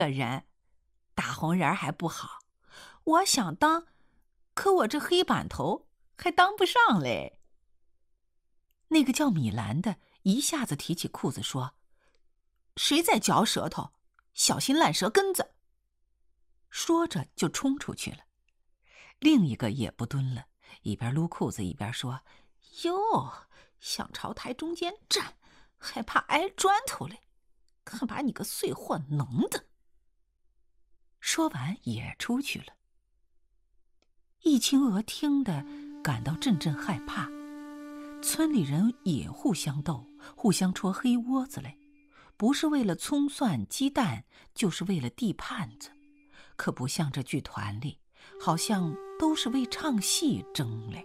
的人，大红人还不好，我想当，可我这黑板头还当不上嘞。 那个叫米兰的一下子提起裤子说：“ 谁在嚼舌头？小心烂舌根子！” 说着就冲出去了。另一个也不蹲了，一边撸裤子一边说：“ 哟，想朝台中间站，还怕挨砖头嘞？看把你个碎货能的！” 说完也出去了。易清娥听得感到阵阵害怕，村里人也互相斗，互相戳黑窝子嘞，不是为了葱蒜鸡蛋，就是为了地盘子，可不像这剧团里，好像都是为唱戏争嘞。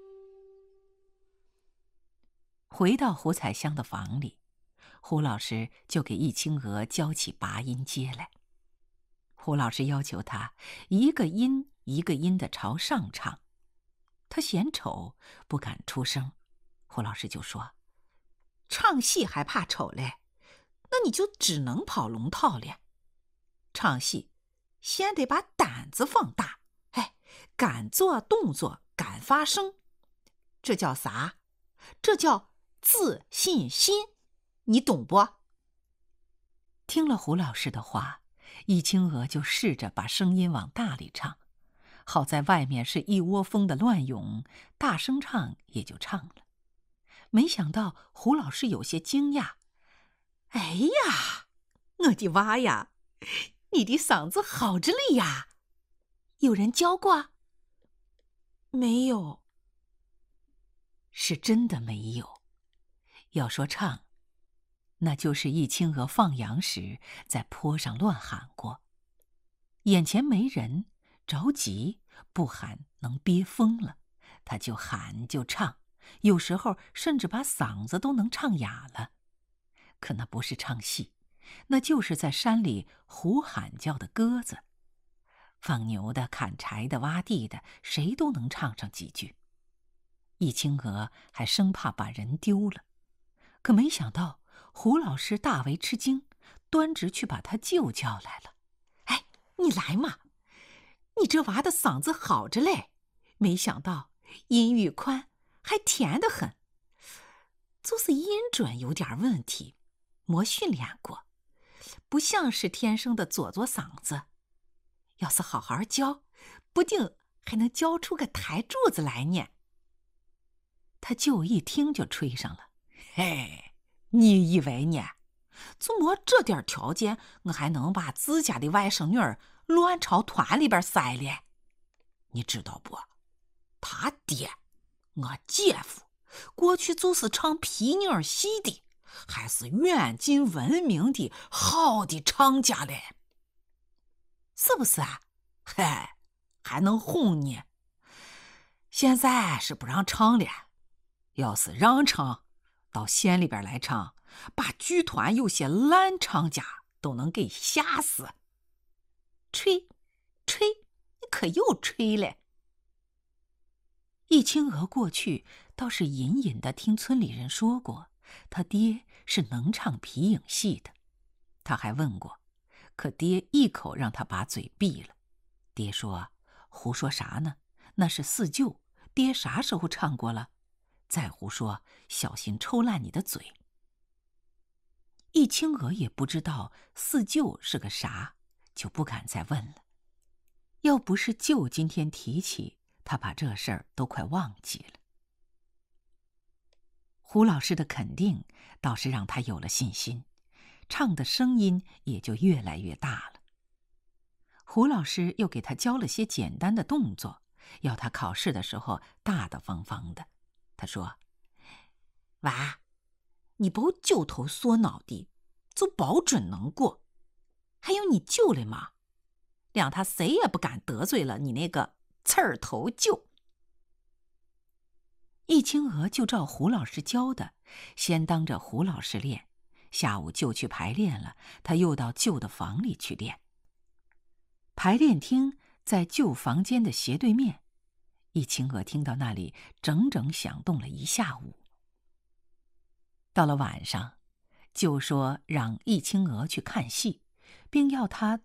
回到胡彩香的房里，胡老师就给易清娥教起拔音阶来。胡老师要求他一个音一个音的朝上唱，他嫌丑，不敢出声。胡老师就说：“ 唱戏还怕丑嘞？那你就只能跑龙套练。唱戏先得把胆子放大，敢做动作，敢发声，这叫啥？这叫自信心，你懂不？” 听了胡老师的话，易清娥就试着把声音往大里唱，好在外面是一窝蜂的乱涌，大声唱也就唱了。没想到胡老师有些惊讶：“ 哎呀，我的娃呀，你的嗓子好着嘞呀！有人教过？”“没有。” 是真的没有。要说唱，那就是易清娥放羊时在坡上乱喊过。眼前没人，着急，不喊能憋疯了，他就喊就唱，有时候甚至把嗓子都能唱哑了。可那不是唱戏，那就是在山里胡喊叫的鸽子。放牛的、砍柴的、挖地的，谁都能唱上几句。易清娥还生怕把人丢了，可没想到胡老师大为吃惊，端直去把他舅叫来了。 “哎，你来嘛，你这娃的嗓子好着嘞，没想到音域宽，还甜得很，就是音准有点问题，没训练过，不像是天生的做嗓子。要是好好教，不定还能教出个台柱子来呢。” 他舅一听就吹上了：“ 嘿，你以为呢？就没这点条件，我还能把自家的外甥女儿乱朝团里边塞嘞？你知道不？他爹，我姐夫，过去就是唱皮影戏的，还是远近闻名的好的唱家嘞，是不是啊？嘿，还能哄你。现在是不让唱了。要是让唱，到县里边来唱，把剧团有些烂唱家都能给吓死。吹，你可又吹了。” 易清娥过去倒是隐隐地听村里人说过，他爹是能唱皮影戏的。他还问过，可爹一口让他把嘴闭了。爹说：“胡说啥呢？那是四舅，爹啥时候唱过了？再胡说，小心抽烂你的嘴。”易清娥也不知道四舅是个啥，就不敢再问了。要不是舅今天提起，他把这事儿都快忘记了。胡老师的肯定倒是让他有了信心，唱的声音也就越来越大了。胡老师又给他教了些简单的动作，要他考试的时候大大方方的。他说：“ 娃，你不揪头缩脑的，就保准能过。还有你舅嘞嘛，让他谁也不敢得罪了你那个刺儿头舅。” 易清娥就照胡老师教的，先当着胡老师练，下午就去排练了，他又到舅的房里去练。排练厅在旧房间的斜对面，易清娥听到那里整整响动了一下午。到了晚上，舅说让易清娥去看戏，并要他